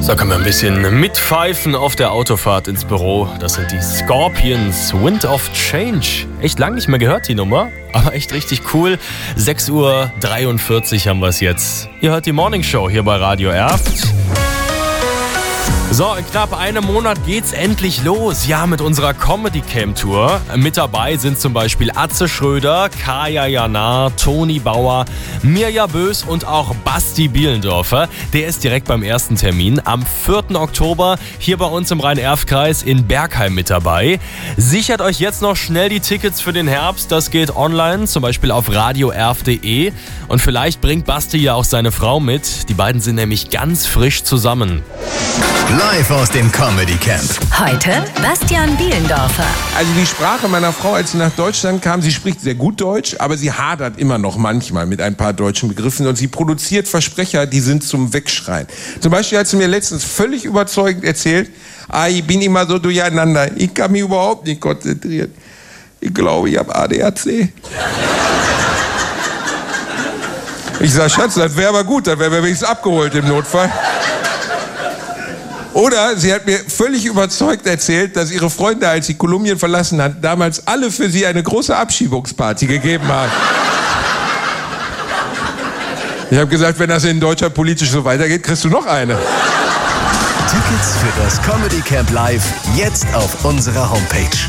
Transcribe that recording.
Da können wir ein bisschen mitpfeifen auf der Autofahrt ins Büro. Das sind die Scorpions, Wind of Change. Echt lang nicht mehr gehört, die Nummer, aber echt richtig cool. 6:43 Uhr haben wir es jetzt. Ihr hört die Morning Show hier bei Radio Erft. So, in knapp einem Monat geht's endlich los. Ja, mit unserer Comedy Camp Tour. Mit dabei sind zum Beispiel Atze Schröder, Kaya Jana, Toni Bauer, Mirja Bös und auch Basti Bielendorfer. Der ist direkt beim ersten Termin am 4. Oktober hier bei uns im Rhein-Erft-Kreis in Bergheim mit dabei. Sichert euch jetzt noch schnell die Tickets für den Herbst. Das geht online, zum Beispiel auf radioerft.de. Und vielleicht bringt Basti ja auch seine Frau mit. Die beiden sind nämlich ganz frisch zusammen. Live aus dem Comedy Camp. Heute Bastian Bielendorfer. Also die Sprache meiner Frau, als sie nach Deutschland kam, sie spricht sehr gut Deutsch, aber sie hadert immer noch manchmal mit ein paar deutschen Begriffen und sie produziert Versprecher, die sind zum Wegschreien. Zum Beispiel hat sie mir letztens völlig überzeugend erzählt, ich bin immer so durcheinander, ich kann mich überhaupt nicht konzentrieren. Ich glaube, ich habe ADHC. Ich sag, Schatz, das wäre aber gut, dann wären wir wenigstens abgeholt im Notfall. Oder sie hat mir völlig überzeugt erzählt, dass ihre Freunde, als sie Kolumbien verlassen hat, damals alle für sie eine große Abschiebungsparty gegeben haben. Ich habe gesagt, wenn das in Deutschland politisch so weitergeht, kriegst du noch eine. Tickets für das Comedy Camp Live jetzt auf unserer Homepage.